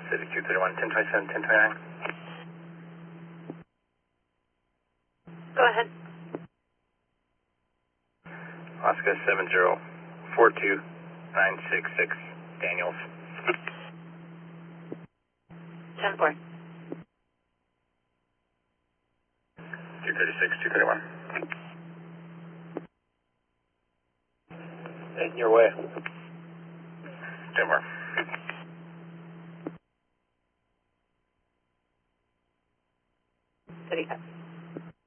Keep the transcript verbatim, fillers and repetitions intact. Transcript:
Civic two thirty-one, ten twenty-seven, ten twenty-nine. Go ahead. Oscar seven zero four two nine six six, Daniels. ten four. two thirty-six, two thirty-one. In your way. Denver. City.